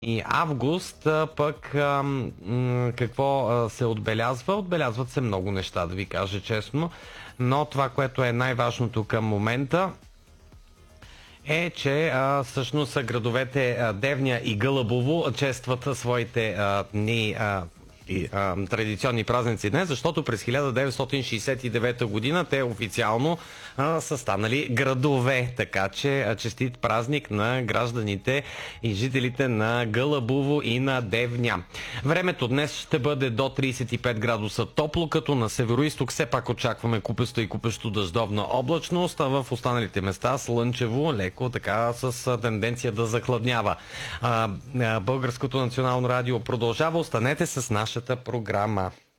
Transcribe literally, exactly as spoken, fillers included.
И август а, пък а, м, какво а, се отбелязва? Отбелязват се много неща, да ви кажа честно, но това, което е най-важното към момента, е, че а, всъщност градовете а, Девня и Гълъбово честват своите а, дни а, и, а, традиционни празници днес, защото през хиляда деветстотин шейсет и девета година те официално а, са станали градове. Така че а, честит празник на гражданите и жителите на Гълъбово и на Девня. Времето днес ще бъде до трийсет и пет градуса топло, като на североизток все пак очакваме купеста и купещо дъждовна облачност, а в останалите места слънчево, леко, така с тенденция да захладнява. А, а, Българското национално радио продължава. Останете с нашата програма.